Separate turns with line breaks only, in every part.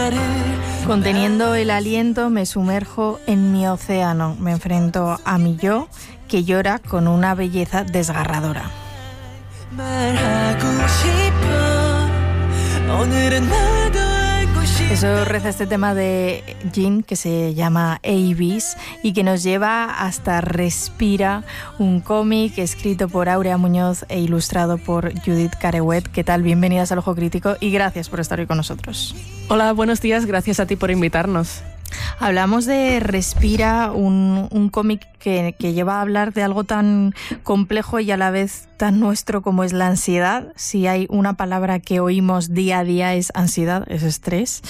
Conteniendo el aliento, me sumerjo en mi océano. Me enfrento a mi yo, que llora con una belleza desgarradora. Eso reza este tema de Jin, que se llama Abyss y que nos lleva hasta Respira, un cómic escrito por Aurea Muñoz e ilustrado por Judith Carewet. ¿Qué tal? Bienvenidas al Ojo Crítico y gracias por estar hoy con nosotros.
Hola, buenos días, gracias a ti por invitarnos.
Hablamos de Respira, un cómic que lleva a hablar de algo tan complejo y a la vez tan nuestro como es la ansiedad. Si hay una palabra que oímos día a día es ansiedad, es estrés.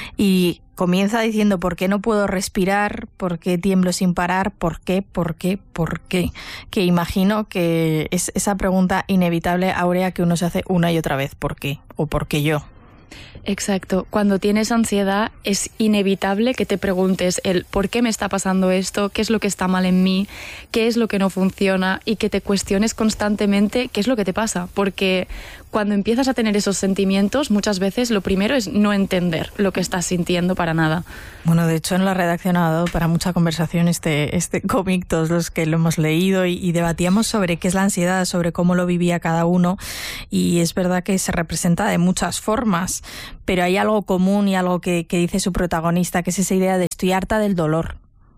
Y comienza diciendo ¿por qué no puedo respirar? ¿Por qué tiemblo sin parar? ¿Por qué? ¿Por qué? ¿Por qué? Que imagino que es esa pregunta inevitable, Aurea, que uno se hace una y otra vez. ¿Por qué? ¿O por qué yo?
Exacto. Cuando tienes ansiedad es inevitable que te preguntes el ¿por qué me está pasando esto? ¿Qué es lo que está mal en mí? ¿Qué es lo que no funciona? Y que te cuestiones constantemente qué es lo que te pasa. Porque cuando empiezas a tener esos sentimientos, muchas veces lo primero es no entender lo que estás sintiendo para nada.
Bueno, de hecho en la redacción ha dado para mucha conversación este cómic, todos los que lo hemos leído y debatíamos sobre qué es la ansiedad, sobre cómo lo vivía cada uno, y es verdad que se representa de muchas formas, pero hay algo común y algo que dice su protagonista, que es esa idea de estoy harta del dolor.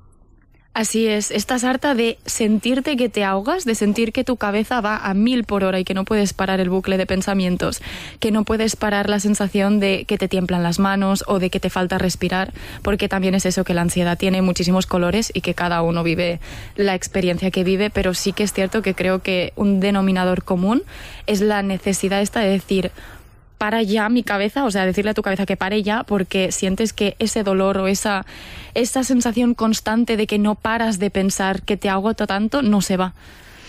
Así es, estás harta de sentirte que te ahogas, de sentir que tu cabeza va a 1000 por hora y que no puedes parar el bucle de pensamientos, que no puedes parar la sensación de que te tiemblan las manos o de que te falta respirar, porque también es eso, que la ansiedad tiene muchísimos colores y que cada uno vive la experiencia que vive, pero sí que es cierto que creo que un denominador común es la necesidad esta de decir para ya mi cabeza, o sea, decirle a tu cabeza que pare ya, porque sientes que ese dolor o esa sensación constante de que no paras de pensar, que te agota tanto, no se va.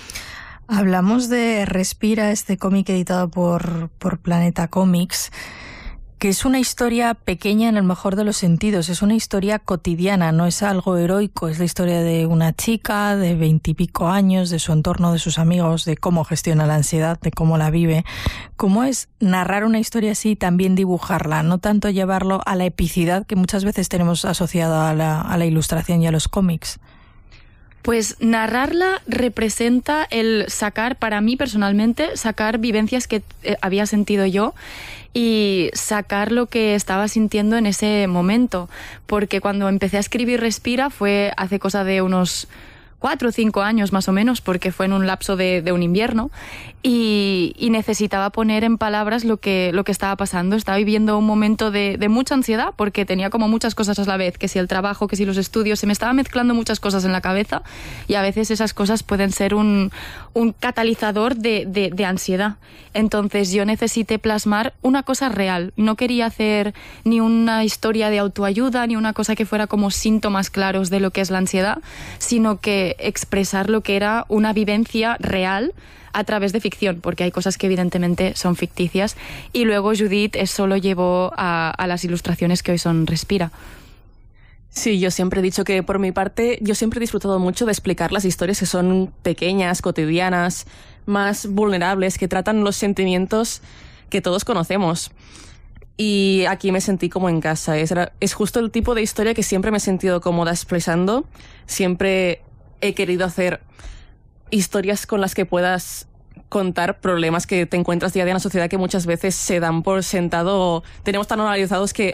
Hablamos de Respira, este cómic editado por Planeta Comics, que es una historia pequeña en el mejor de los sentidos, es una historia cotidiana, no es algo heroico, es la historia de una chica de 20 y pico años, de su entorno, de sus amigos, de cómo gestiona la ansiedad, de cómo la vive. ¿Cómo es narrar una historia así y también dibujarla? No tanto llevarlo a la epicidad que muchas veces tenemos asociado a la ilustración y a los cómics.
Pues narrarla representa el sacar, para mí personalmente, sacar vivencias que había sentido yo y sacar lo que estaba sintiendo en ese momento. Porque cuando empecé a escribir Respira fue hace cosa de unos 4 o 5 años más o menos, porque fue en un lapso de un invierno y necesitaba poner en palabras lo que estaba pasando. Estaba viviendo un momento de mucha ansiedad porque tenía como muchas cosas a la vez, que si el trabajo, que si los estudios, se me estaba mezclando muchas cosas en la cabeza y a veces esas cosas pueden ser un catalizador de ansiedad. Entonces yo necesité plasmar una cosa real. No quería hacer ni una historia de autoayuda ni una cosa que fuera como síntomas claros de lo que es la ansiedad, sino que expresar lo que era una vivencia real a través de ficción, porque hay cosas que evidentemente son ficticias, y luego Judith eso lo llevó a las ilustraciones que hoy son Respira.
Sí, yo siempre he dicho que por mi parte yo siempre he disfrutado mucho de explicar las historias que son pequeñas, cotidianas, más vulnerables, que tratan los sentimientos que todos conocemos. Y aquí me sentí como en casa. Es justo el tipo de historia que siempre me he sentido cómoda expresando. Siempre he querido hacer historias con las que puedas contar problemas que te encuentras día a día en la sociedad, que muchas veces se dan por sentado, tenemos tan normalizados que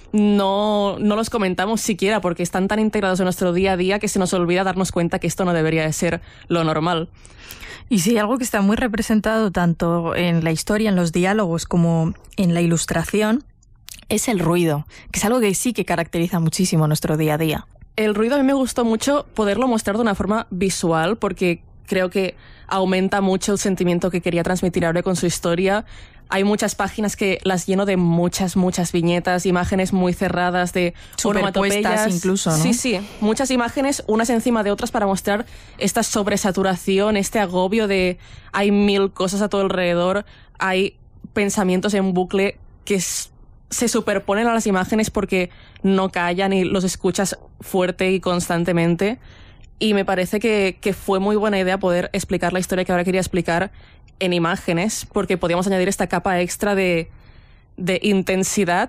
no los comentamos siquiera porque están tan integrados en nuestro día a día que se nos olvida darnos cuenta que esto no debería de ser lo normal.
Y sí, algo que está muy representado tanto en la historia, en los diálogos, como en la ilustración, es el ruido, que es algo que sí que caracteriza muchísimo nuestro día a día.
El ruido a mí me gustó mucho poderlo mostrar de una forma visual porque creo que aumenta mucho el sentimiento que quería transmitir ahora con su historia. Hay muchas páginas que las lleno de muchas viñetas, imágenes muy cerradas, de onomatopeyas
incluso, ¿no?
Sí, muchas imágenes unas encima de otras para mostrar esta sobresaturación, este agobio de hay 1000 cosas a todo alrededor, hay pensamientos en bucle que se superponen a las imágenes porque no callan y los escuchas fuerte y constantemente. Y me parece que fue muy buena idea poder explicar la historia que ahora quería explicar en imágenes, porque podíamos añadir esta capa extra de intensidad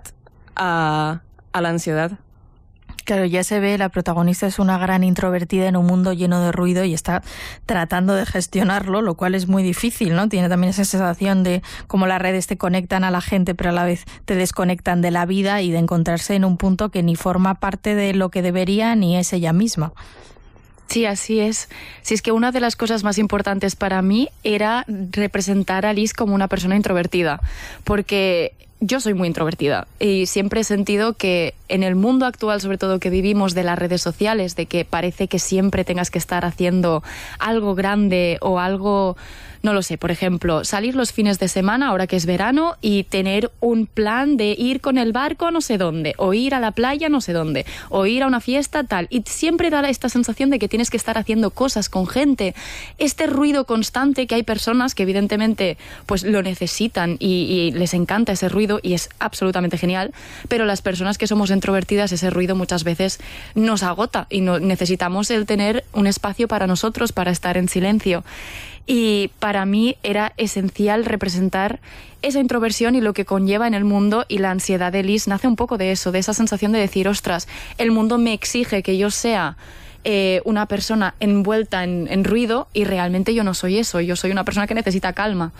a la ansiedad.
Claro, ya se ve, la protagonista es una gran introvertida en un mundo lleno de ruido y está tratando de gestionarlo, lo cual es muy difícil, ¿no? Tiene también esa sensación de cómo las redes te conectan a la gente, pero a la vez te desconectan de la vida y de encontrarse en un punto que ni forma parte de lo que debería ni es ella misma.
Sí, así es. Si es que una de las cosas más importantes para mí era representar a Liz como una persona introvertida, porque yo soy muy introvertida y siempre he sentido que en el mundo actual, sobre todo que vivimos de las redes sociales, de que parece que siempre tengas que estar haciendo algo grande o algo, no lo sé, por ejemplo, salir los fines de semana, ahora que es verano, y tener un plan de ir con el barco a no sé dónde, o ir a la playa no sé dónde, o ir a una fiesta tal, y siempre da esta sensación de que tienes que estar haciendo cosas con gente, este ruido constante que hay personas que evidentemente pues lo necesitan y les encanta ese ruido y es absolutamente genial, pero las personas que somos introvertidas, ese ruido muchas veces nos agota y necesitamos el tener un espacio para nosotros, para estar en silencio. Y para mí era esencial representar esa introversión y lo que conlleva en el mundo, y la ansiedad de Liz nace un poco de eso, de esa sensación de decir, ostras, el mundo me exige que yo sea una persona envuelta en ruido y realmente yo no soy eso, yo soy una persona que necesita calma.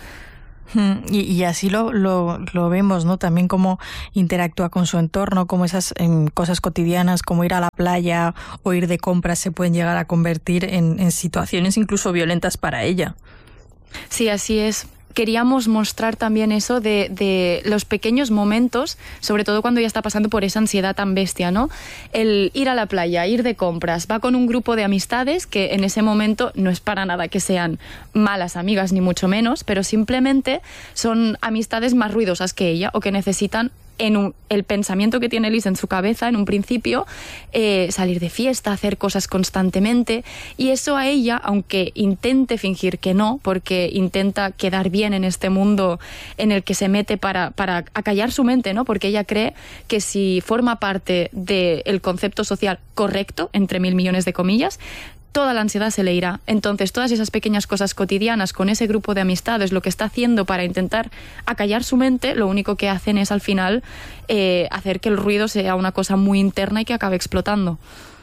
Y así lo vemos, ¿no? También cómo interactúa con su entorno, cómo esas cosas cotidianas como ir a la playa o ir de compras se pueden llegar a convertir en situaciones incluso violentas para ella.
Sí, así es. Queríamos mostrar también eso de los pequeños momentos, sobre todo cuando ella está pasando por esa ansiedad tan bestia, ¿no? El ir a la playa, ir de compras, va con un grupo de amistades que en ese momento no es para nada que sean malas amigas ni mucho menos, pero simplemente son amistades más ruidosas que ella o que necesitan el pensamiento que tiene Liz en su cabeza en un principio, salir de fiesta, hacer cosas constantemente, y eso a ella, aunque intente fingir que no, porque intenta quedar bien en este mundo en el que se mete para acallar su mente, ¿no? Porque ella cree que si forma parte del concepto social correcto, entre 1.000 millones de comillas, toda la ansiedad se le irá. Entonces, todas esas pequeñas cosas cotidianas con ese grupo de amistades, lo que está haciendo para intentar acallar su mente, lo único que hacen es al final hacer que el ruido sea una cosa muy interna y que acabe explotando.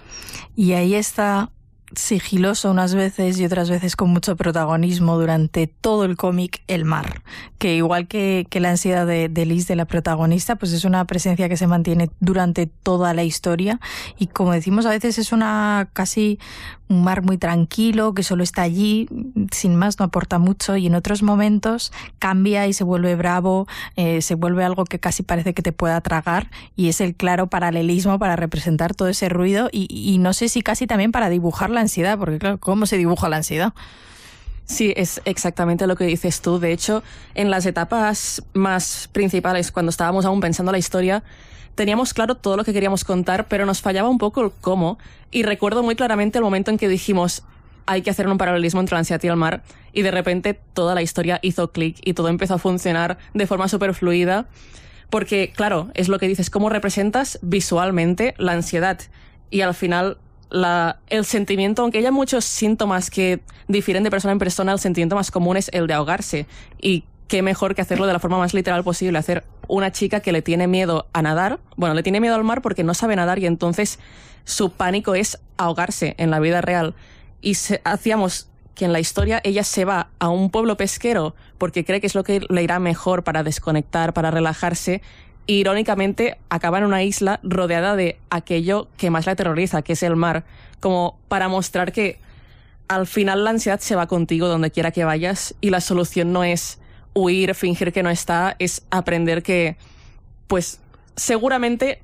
Y ahí está, sigiloso unas veces y otras veces con mucho protagonismo durante todo el cómic, el mar, que igual que la ansiedad de Liz, de la protagonista, pues es una presencia que se mantiene durante toda la historia, y como decimos, a veces es casi un mar muy tranquilo, que solo está allí, sin más, no aporta mucho, y en otros momentos cambia y se vuelve bravo, se vuelve algo que casi parece que te pueda tragar, y es el claro paralelismo para representar todo ese ruido y no sé si casi también para dibujar la ansiedad, porque claro, ¿cómo se dibuja la ansiedad?
Sí, es exactamente lo que dices tú. De hecho, en las etapas más principales, cuando estábamos aún pensando la historia, teníamos claro todo lo que queríamos contar, pero nos fallaba un poco el cómo. Y recuerdo muy claramente el momento en que dijimos, hay que hacer un paralelismo entre la ansiedad y el mar, y de repente toda la historia hizo clic y todo empezó a funcionar de forma súper fluida. Porque, claro, es lo que dices, cómo representas visualmente la ansiedad. Y al final el sentimiento, aunque haya muchos síntomas que difieren de persona en persona, el sentimiento más común es el de ahogarse. Y qué mejor que hacerlo de la forma más literal posible, hacer una chica que le tiene miedo a nadar, bueno, le tiene miedo al mar porque no sabe nadar y entonces su pánico es ahogarse en la vida real. Y hacíamos que en la historia ella se va a un pueblo pesquero porque cree que es lo que le irá mejor para desconectar, para relajarse. Irónicamente, acaba en una isla rodeada de aquello que más la aterroriza, que es el mar, como para mostrar que al final la ansiedad se va contigo donde quiera que vayas y la solución no es huir, fingir que no está, es aprender que, pues, seguramente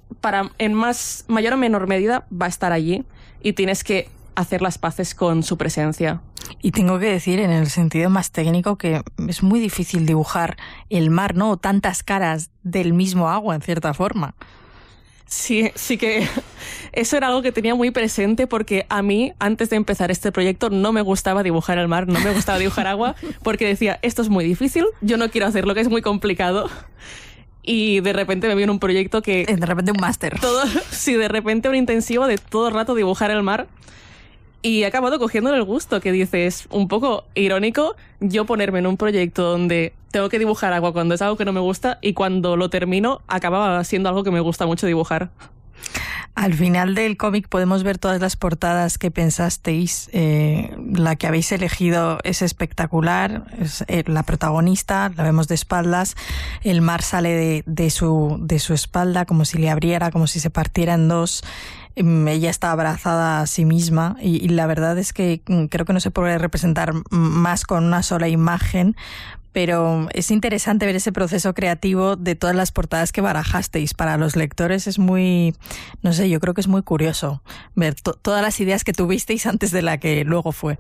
en mayor o menor medida va a estar allí y tienes que hacer las paces con su presencia.
Y tengo que decir, en el sentido más técnico, que es muy difícil dibujar el mar, ¿no? O tantas caras del mismo agua, en cierta forma.
Sí que eso era algo que tenía muy presente porque a mí, antes de empezar este proyecto, no me gustaba dibujar el mar, no me gustaba dibujar agua, porque decía, esto es muy difícil, yo no quiero hacerlo, que es muy complicado. Y de repente me vino un proyecto que...
De repente un máster.
Sí, de repente un intensivo de todo el rato dibujar el mar. y he acabado cogiéndole el gusto, que dices, un poco irónico, yo ponerme en un proyecto donde tengo que dibujar algo cuando es algo que no me gusta y cuando lo termino acaba siendo algo que me gusta mucho dibujar.
Al final del cómic podemos ver todas las portadas que pensasteis. La que habéis elegido es espectacular. Es la protagonista, la vemos de espaldas. El mar sale de su espalda como si le abriera, como si se partiera en dos. Ella está abrazada a sí misma y la verdad es que creo que no se puede representar más con una sola imagen, pero es interesante ver ese proceso creativo de todas las portadas que barajasteis. Para los lectores es muy, no sé, yo creo que es muy curioso ver todas las ideas que tuvisteis antes de la que luego fue.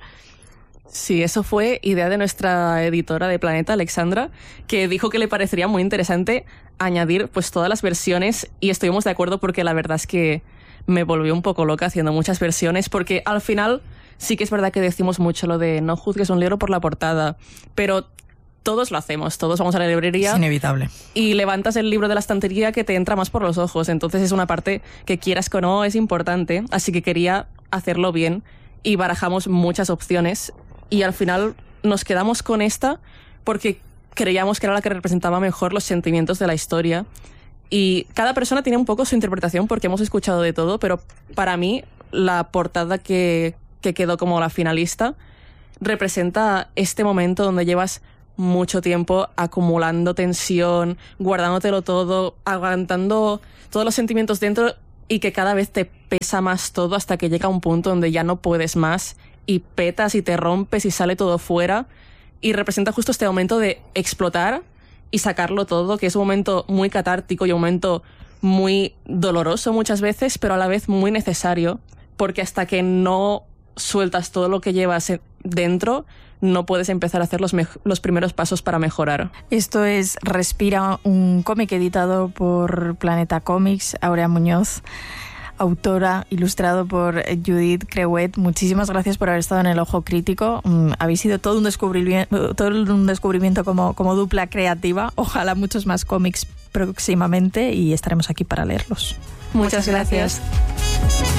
Sí, eso fue idea de nuestra editora de Planeta, Alexandra, que dijo que le parecería muy interesante añadir pues todas las versiones, y estuvimos de acuerdo porque la verdad es que me volvió un poco loca haciendo muchas versiones, porque al final sí que es verdad que decimos mucho lo de no juzgues un libro por la portada, pero todos lo hacemos, todos vamos a la librería.
Es inevitable.
Y levantas el libro de la estantería que te entra más por los ojos, entonces es una parte que quieras que no es importante, así que quería hacerlo bien y barajamos muchas opciones y al final nos quedamos con esta porque creíamos que era la que representaba mejor los sentimientos de la historia. Y cada persona tiene un poco su interpretación porque hemos escuchado de todo, pero para mí la portada que quedó como la finalista representa este momento donde llevas mucho tiempo acumulando tensión, guardándotelo todo, aguantando todos los sentimientos dentro y que cada vez te pesa más todo hasta que llega un punto donde ya no puedes más y petas y te rompes y sale todo fuera, y representa justo este momento de explotar y sacarlo todo, que es un momento muy catártico y un momento muy doloroso muchas veces, pero a la vez muy necesario, porque hasta que no sueltas todo lo que llevas dentro, no puedes empezar a hacer los primeros pasos para mejorar.
Esto es Respira, un cómic editado por Planeta Comics. Aurea Muñoz, autora, ilustrado por Judith Creuet. Muchísimas gracias por haber estado en El Ojo Crítico. Habéis sido todo un descubrimiento como dupla creativa. Ojalá muchos más cómics próximamente y estaremos aquí para leerlos.
Muchas gracias.